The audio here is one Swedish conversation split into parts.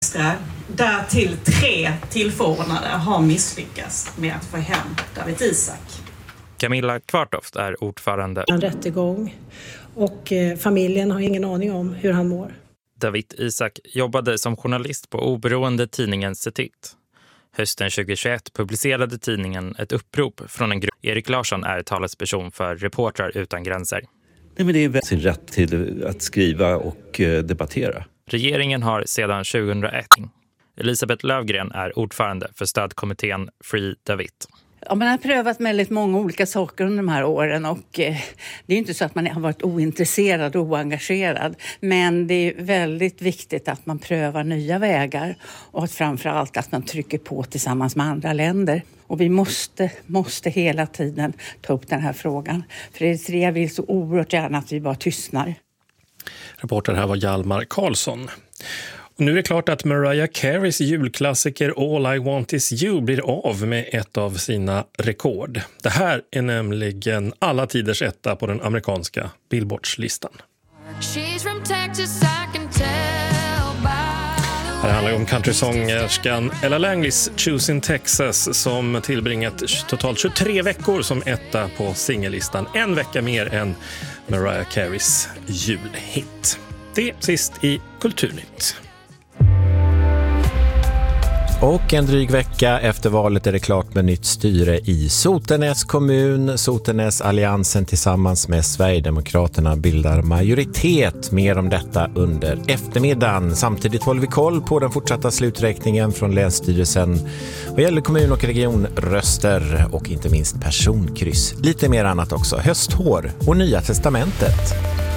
extra, därtill 3 tillförordnade, har misslyckats med att få hem Dawit Isaak. Camilla Kvartoft är ordförande. En rättegång och familjen har ingen aning om hur han mår. Dawit Isaak jobbade som journalist på oberoende tidningen Setit. Hösten 2021 publicerade tidningen ett upprop från en grupp. Erik Larsson är talesperson för Reportrar utan gränser. Nej, men det är sin rätt till att skriva och debattera. Regeringen har sedan 2001. Elisabeth Lövgren är ordförande för stödkommittén Free Dawit. Ja, man har prövat väldigt många olika saker under de här åren och det är inte så att man har varit ointresserad och oengagerad. Men det är väldigt viktigt att man prövar nya vägar och att framförallt att man trycker på tillsammans med andra länder. Och vi måste hela tiden ta upp den här frågan. För Eritrea vill så oerhört gärna att vi bara tystnar. Reporter här var Hjalmar Karlsson. Och nu är det klart att Mariah Careys julklassiker All I Want Is You blir av med ett av sina rekord. Det här är nämligen alla tiders etta på den amerikanska Billboardslistan. Det handlar om countrysångerskan Ella Langleys Choosing Texas som tillbringat totalt 23 veckor som etta på singellistan. En vecka mer än Mariah Careys julhit. Det sist i Kulturnytt. Och en dryg vecka efter valet är det klart med nytt styre i Sotenäs kommun. Sotenäs-alliansen tillsammans med Sverigedemokraterna bildar majoritet. Mer om detta under eftermiddagen. Samtidigt håller vi koll på den fortsatta sluträkningen från Länsstyrelsen vad gäller kommun- och regionröster och inte minst personkryss. Lite mer annat också. Hösthår och Nya testamentet.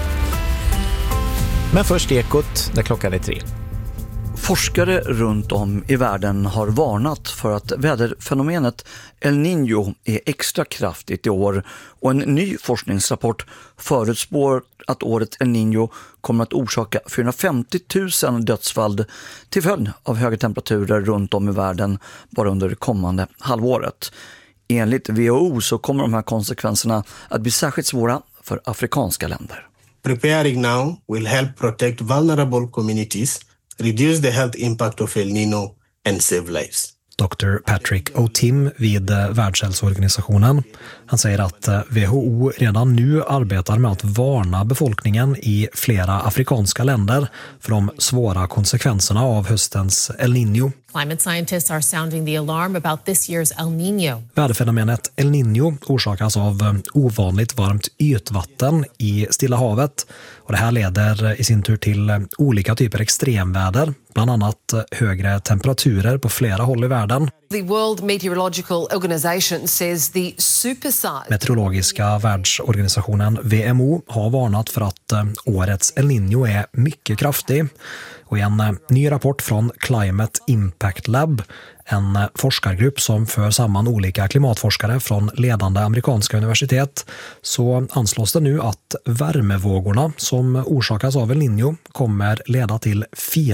Men först Ekot där klockan är 3. Forskare runt om i världen har varnat för att väderfenomenet El Niño är extra kraftigt i år och en ny forskningsrapport förutspår att året El Niño kommer att orsaka 450 000 dödsfall till följd av höga temperaturer runt om i världen bara under det kommande halvåret. Enligt WHO så kommer de här konsekvenserna att bli särskilt svåra för afrikanska länder. Preparing now will help protect vulnerable communities, reduce the health impact of El Niño and save lives. Dr. Patrick O'Tim vid Världshälsoorganisationen. Han säger att WHO redan nu arbetar med att varna befolkningen i flera afrikanska länder för de svåra konsekvenserna av höstens El Niño. Climate scientists are sounding the alarm about this year's El Niño. Väderfenomenet El Niño orsakas av ovanligt varmt ytvatten i Stilla havet. Och det här leder i sin tur till olika typer extremväder, bland annat högre temperaturer på flera håll i världen. The World Meteorological Organization says the supersize. Meteorologiska världsorganisationen WMO har varnat för att årets El Niño är mycket kraftig. Och i en ny rapport från Climate Impact Lab, en forskargrupp som för samman olika klimatforskare från ledande amerikanska universitet, så anslås det nu att värmevågorna som orsakas av El Niño kommer leda till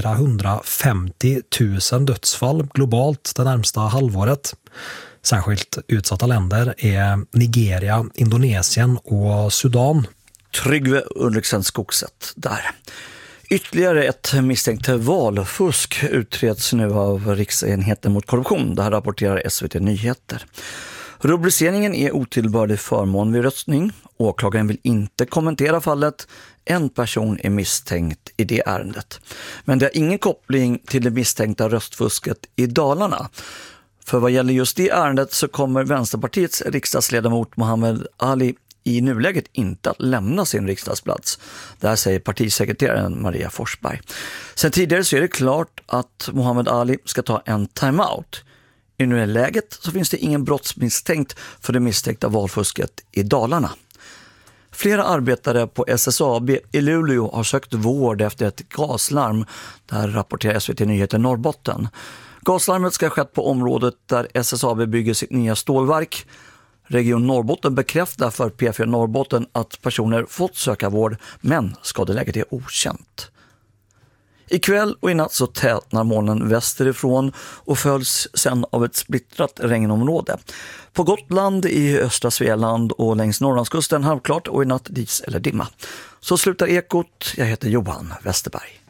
450 000 dödsfall globalt det närmsta halvåret. Särskilt utsatta länder är Nigeria, Indonesien och Sudan. Tryggve Ulriksen Skogset där. Ytterligare ett misstänkt valfusk utreds nu av Riksenheten mot korruption. Det här rapporterar SVT Nyheter. Rubriceringen är otillbörlig förmån vid röstning. Åklagaren vill inte kommentera fallet. En person är misstänkt i det ärendet. Men det har ingen koppling till det misstänkta röstfusket i Dalarna. För vad gäller just det ärendet så kommer Vänsterpartiets riksdagsledamot Mohammed Ali i nuläget inte att lämna sin riksdagsplats. Där säger partisekreteraren Maria Forsberg. Sen tidigare så är det klart att Mohammed Ali ska ta en timeout. I nuläget så finns det ingen brottsmisstänkt för det misstänkta valfusket i Dalarna. Flera arbetare på SSAB i Luleå har sökt vård efter ett gaslarm. Där rapporterar SVT Nyheter Norrbotten. Gaslarmet ska ha skett på området där SSAB bygger sitt nya stålverk. Region Norrbotten bekräftar för P4 Norrbotten att personer fått söka vård, men skadeläget är okänt. Ikväll och i natt så tätnar molnen västerifrån och följs sen av ett splittrat regnområde. På Gotland, i östra Svealand och längs Norrlandskusten halvklart och i natt dis eller dimma. Så slutar Ekot. Jag heter Johan Westerberg.